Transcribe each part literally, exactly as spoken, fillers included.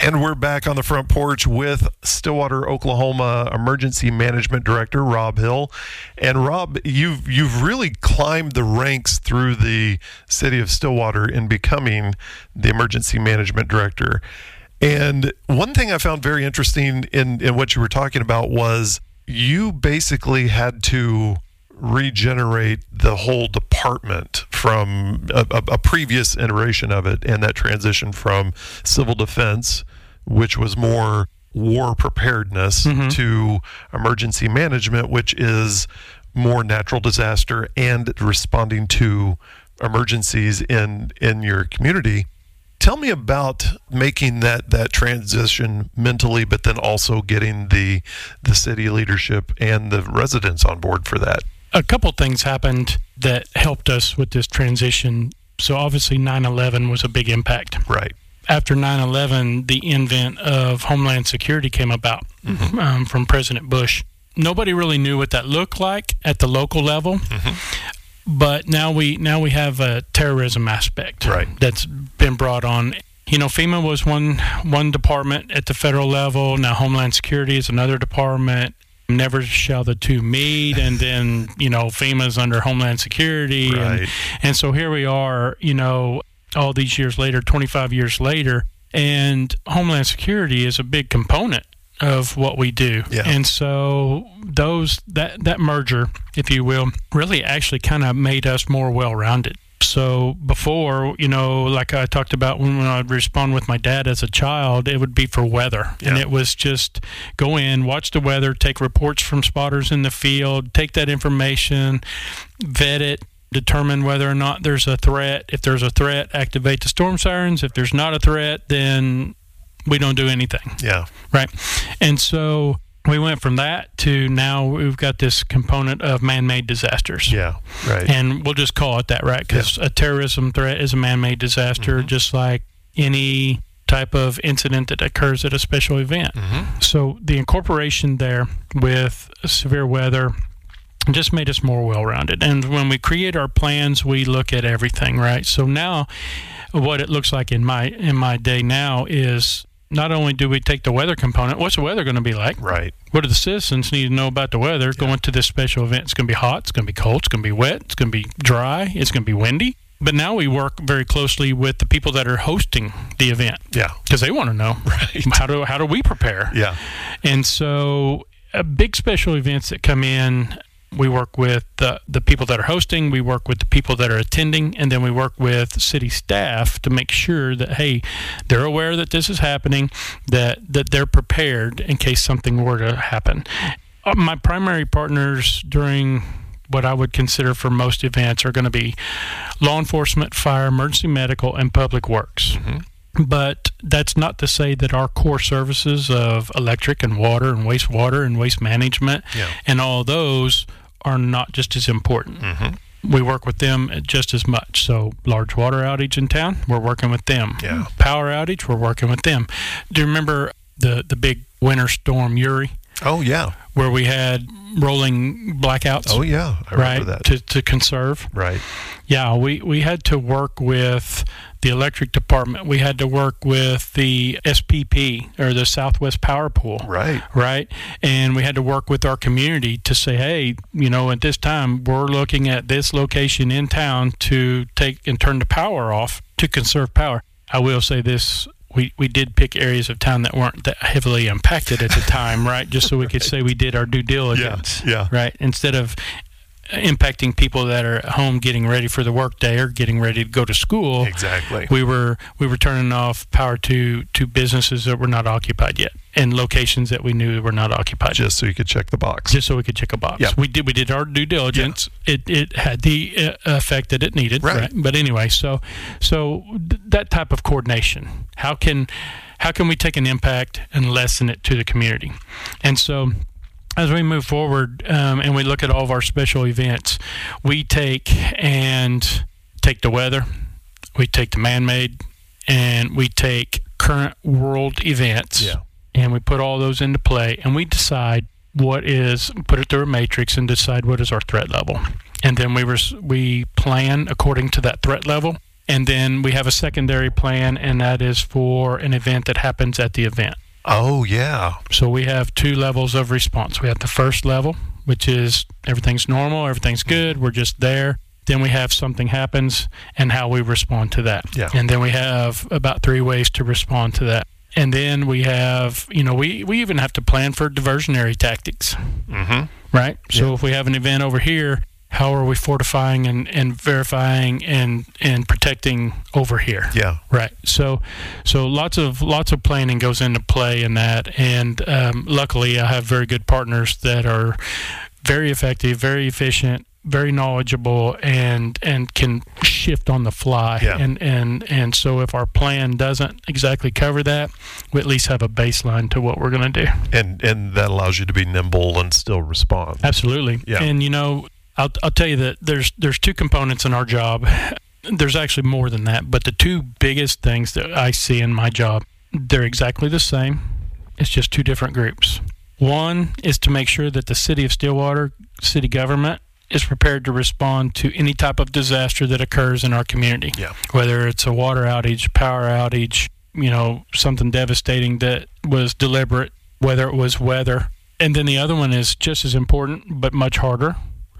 And we're back on the front porch with Stillwater, Oklahoma Emergency Management Director Rob Hill. And Rob, you've you've really climbed the ranks through the city of Stillwater in becoming the Emergency Management Director. And one thing I found very interesting in, in what you were talking about was you basically had to regenerate the whole department from a, a, a previous iteration of it, and that transition from civil defense, which was more war preparedness, mm-hmm. to emergency management, which is more natural disaster and responding to emergencies in in your community. Tell me about making that, that transition mentally, but then also getting the the city leadership and the residents on board for that. A couple things happened that helped us with this transition. So obviously nine eleven was a big impact. Right. After nine eleven, the invent of Homeland Security came about mm-hmm. um, from President Bush. Nobody really knew what that looked like at the local level. Mm-hmm. But now we now we have a terrorism aspect right. that's been brought on. You know, FEMA was one one department at the federal level. Now Homeland Security is another department. Never shall the two meet. And then, you know, FEMA's under Homeland Security. Right. And, and so here we are, you know, all these years later, twenty-five years later, and Homeland Security is a big component of what we do. Yeah. And so those that that merger, if you will, really actually kind of made us more well-rounded. So before, you know, like I talked about when, when I'd respond with my dad as a child, it would be for weather. Yeah. And it was just go in, watch the weather, take reports from spotters in the field, take that information, vet it, determine whether or not there's a threat. If there's a threat, activate the storm sirens. If there's not a threat, then we don't do anything. Yeah. Right. And so we went from that to now we've got this component of man-made disasters. Yeah, right. And we'll just call it that, right? Because yeah. a terrorism threat is a man-made disaster, mm-hmm. just like any type of incident that occurs at a special event. Mm-hmm. So the incorporation there with severe weather just made us more well-rounded. And when we create our plans, we look at everything, right? So now what it looks like in my in my day now is not only do we take the weather component, what's the weather going to be like? Right. What do the citizens need to know about the weather yeah. going to this special event? It's going to be hot, it's going to be cold, it's going to be wet, it's going to be dry, it's going to be windy. But now we work very closely with the people that are hosting the event. Yeah. Because they want to know, right. how do how do we prepare? Yeah. And so uh, big special events that come in, we work with the, the people that are hosting, we work with the people that are attending, and then we work with city staff to make sure that, hey, they're aware that this is happening, that, that they're prepared in case something were to happen. Uh, my primary partners during what I would consider for most events are going to be law enforcement, fire, emergency medical, and public works. Mm-hmm. But that's not to say that our core services of electric and water and wastewater and waste management yeah. and all those are not just as important. Mm-hmm. We work with them just as much. So large water outage in town, we're working with them. Yeah. Power outage, we're working with them. Do you remember the, the big winter storm Uri? Oh, yeah. Where we had rolling blackouts. Oh, yeah. I right, remember that. To, to conserve. Right. Yeah, we, we had to work with the electric department. We had to work with the S P P, or the Southwest Power Pool. Right. Right. And we had to work with our community to say, hey, you know, at this time, we're looking at this location in town to take and turn the power off to conserve power. I will say this. We, we did pick areas of town that weren't that heavily impacted at the time, right? Just so we could right. say we did our due diligence. Yeah, yeah. Right? Instead of impacting people that are at home getting ready for the workday or getting ready to go to school. Exactly. We were we were turning off power to, to businesses that were not occupied yet and locations that we knew were not occupied. Just so you could check the box. Just so we could check a box. Yeah. We did we did our due diligence. Yeah. It it had the uh, effect that it needed. Right. right. But anyway, so so th- that type of coordination. How can how can we take an impact and lessen it to the community? And so as we move forward um, and we look at all of our special events, we take and take the weather, we take the man-made, and we take current world events, yeah. and we put all those into play, and we decide what is, put it through a matrix and decide what is our threat level. And then we res- we plan according to that threat level, And then we have a secondary plan, and that is for an event that happens at the event. Oh, yeah. So we have two levels of response. We have the first level, which is everything's normal, everything's good, we're just there. Then we have something happens and how we respond to that. Yeah. And then we have about three ways to respond to that. And then we have, you know, we, we even have to plan for diversionary tactics, Mm-hmm. right? So Yeah. if we have an event over here, how are we fortifying and, and verifying and, and protecting over here? Yeah. Right. So, so lots of lots of planning goes into play in that, and um, luckily I have very good partners that are very effective, very efficient, very knowledgeable, and and can shift on the fly. Yeah. And and and so if our plan doesn't exactly cover that, we at least have a baseline to what we're going to do. And and that allows you to be nimble and still respond. Absolutely. Yeah. And you know, I'll I'll tell you that there's there's two components in our job. There's actually more than that, but the two biggest things that I see in my job, they're exactly the same. It's just two different groups. One is to make sure that the city of Stillwater, city government, is prepared to respond to any type of disaster that occurs in our community. Yeah. Whether it's a water outage, power outage, you know, something devastating that was deliberate, whether it was weather. And then the other one is just as important, but much harder,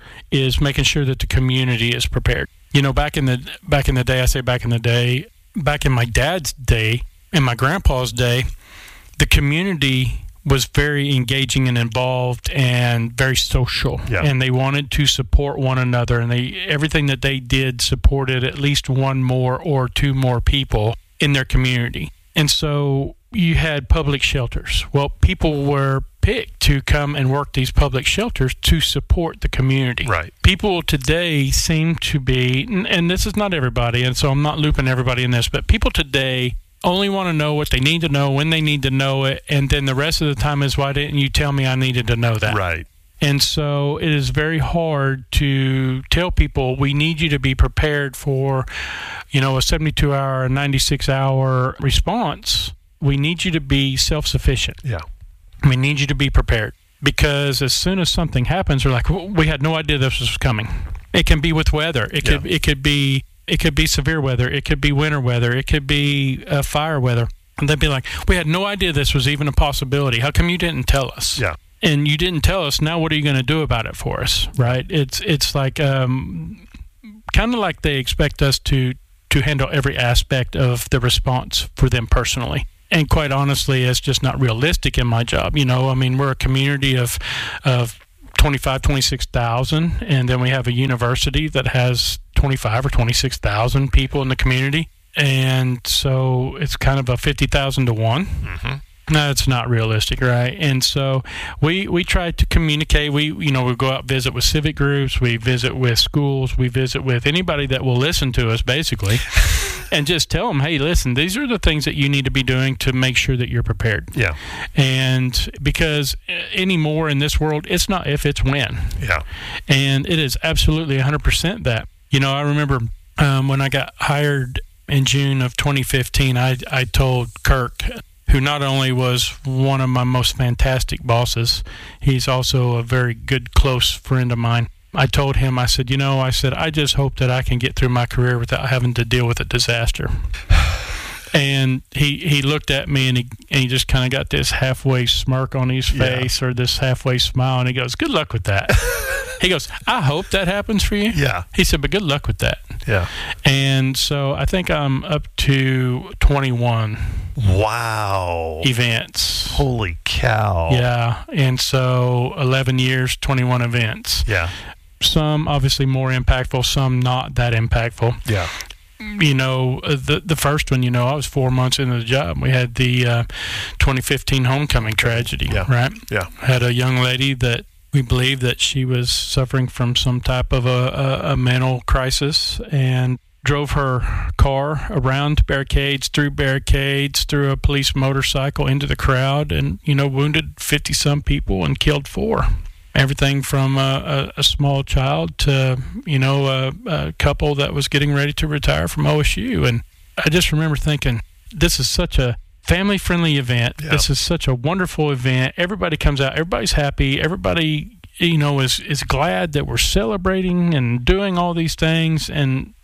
is making sure that the community is prepared. You know, back in the back in the day, I say back in the day, back in my dad's day and my grandpa's day, the community was very engaging and involved and very social. Yeah. And they wanted to support one another, and they everything that they did supported at least one more or two more people in their community. And so you had public shelters. Well, people were picked to come and work these public shelters to support the community. Right. People today seem to be, and this is not everybody, and so I'm not looping everybody in this, but people today only want to know what they need to know when they need to know it, and then the rest of the time is, why didn't you tell me I needed to know that? Right. And so it is very hard to tell people, we need you to be prepared for, you know, a seventy-two hour, ninety-six hour response. We need you to be self-sufficient. Yeah. We need you to be prepared, because as soon as something happens, we're like, we had no idea this was coming. It can be with weather. It could, Yeah. it could be, it could be severe weather. It could be winter weather. It could be uh, fire weather. And they'd be like, we had no idea this was even a possibility. How come you didn't tell us? Yeah. And you didn't tell us. Now what are you going to do about it for us? Right? It's it's like um, kind of like they expect us to to handle every aspect of the response for them personally. And quite honestly, it's just not realistic in my job. You know, I mean, we're a community of of twenty-five, twenty-six thousand, and then we have a university that has twenty-five or twenty-six thousand people in the community. And so it's kind of a fifty thousand to one. Mm-hmm. No, it's not realistic, right? And so we we try to communicate. We you know we go out, visit with civic groups, we visit with schools, we visit with anybody that will listen to us, basically, and just tell them, hey, listen, these are the things that you need to be doing to make sure that you're prepared. Yeah. And because anymore in this world, it's not if, it's when. Yeah. And it is absolutely one hundred percent that. You know, I remember um, when I got hired in June of twenty fifteen, I I told Kirk, who not only was one of my most fantastic bosses, he's also a very good, close friend of mine. I told him, I said, you know, I said, I just hope that I can get through my career without having to deal with a disaster. And he, he looked at me, and he, and he just kind of got this halfway smirk on his face, yeah. or this halfway smile, and he goes, good luck with that. He goes, I hope that happens for you. Yeah. He said, but good luck with that. Yeah. And so I think I'm up to twenty-one. Wow. Events. Holy cow. Yeah. And so eleven years, twenty-one events. Yeah. Some obviously more impactful, some not that impactful. Yeah. You know, the the first one, you know, I was four months into the job. We had the uh, twenty fifteen homecoming tragedy, yeah. right? Yeah. Had a young lady that we believed that she was suffering from some type of a, a, a mental crisis, and drove her car around barricades, through barricades, through a police motorcycle into the crowd, and, you know, wounded fifty-some people and killed four. Everything from a, a, a small child to, you know, a, a couple that was getting ready to retire from O S U. And I just remember thinking, this is such a family-friendly event. Yeah. This is such a wonderful event. Everybody comes out. Everybody's happy. Everybody, you know, is, is glad that we're celebrating and doing all these things. And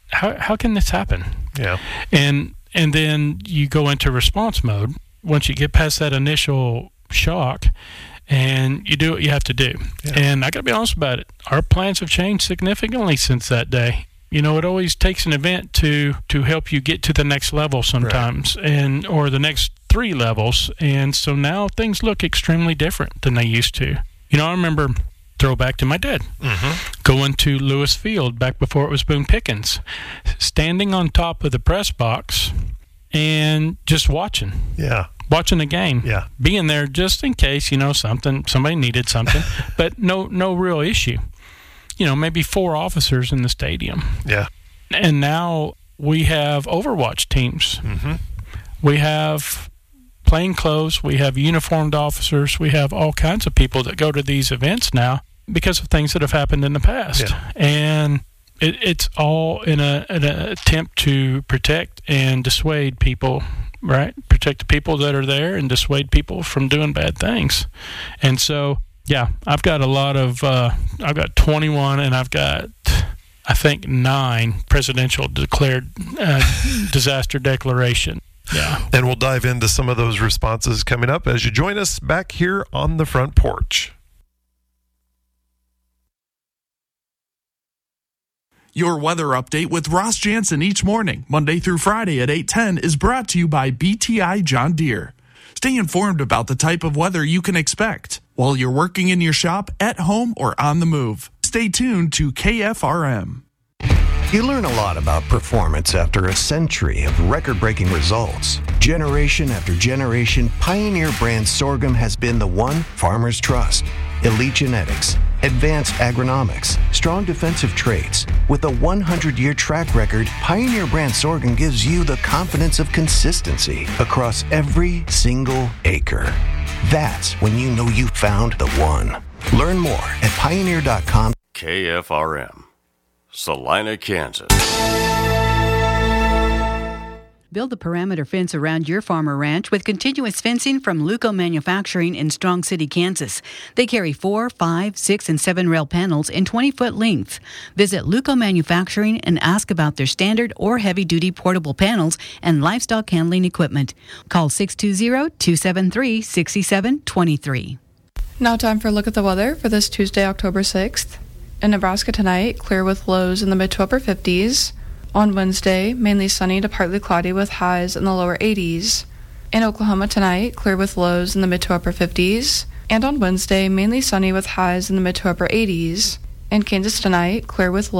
how how can this happen? Yeah. And and then you go into response mode once you get past that initial shock, and you do what you have to do. Yeah. And I got to be honest about it. Our plans have changed significantly since that day. You know, it always takes an event to to help you get to the next level sometimes, right. and or the next three levels. And so now things look extremely different than they used to. You know, I remember, throwback to my dad, mm-hmm. going to Lewis Field back before it was Boone Pickens, standing on top of the press box and just watching. Yeah. Watching the game. Yeah. Being there just in case, you know, something, somebody needed something, but no, no real issue. You know, maybe four officers in the stadium. Yeah. And now we have Overwatch teams. Mm-hmm. We have plainclothes. We have uniformed officers. We have all kinds of people that go to these events now because of things that have happened in the past. Yeah. And it, it's all in, a, in an attempt to protect and dissuade people, right? Protect the people that are there and dissuade people from doing bad things. And so, yeah, I've got a lot of, uh, I've got twenty-one, and I've got, I think, nine presidential declared uh, disaster declaration. Yeah. And we'll dive into some of those responses coming up as you join us back here on the front porch. Your weather update with Ross Jansen each morning, Monday through Friday at eight ten, is brought to you by B T I John Deere. Stay informed about the type of weather you can expect while you're working in your shop, at home, or on the move. Stay tuned to K F R M. You learn a lot about performance after a century of record-breaking results. Generation after generation, Pioneer brand sorghum has been the one farmers trust. Elite genetics, advanced agronomics, strong defensive traits. With a one hundred year track record, Pioneer brand sorghum gives you the confidence of consistency across every single acre. That's when you know you found the one. Learn more at pioneer dot com. K F R M, Salina, Kansas. Build a perimeter fence around your farm or ranch with continuous fencing from Luco Manufacturing in Strong City, Kansas. They carry four, five, six, and seven rail panels in twenty foot length. Visit Luco Manufacturing and ask about their standard or heavy-duty portable panels and livestock handling equipment. Call six two zero, two seven three, six seven two three. Now time for a look at the weather for this Tuesday, October sixth. In Nebraska tonight, clear with lows in the mid to upper fifties. On Wednesday, mainly sunny to partly cloudy with highs in the lower eighties. In Oklahoma tonight, clear with lows in the mid to upper fifties. And on Wednesday, mainly sunny with highs in the mid to upper eighties. In Kansas tonight, clear with lows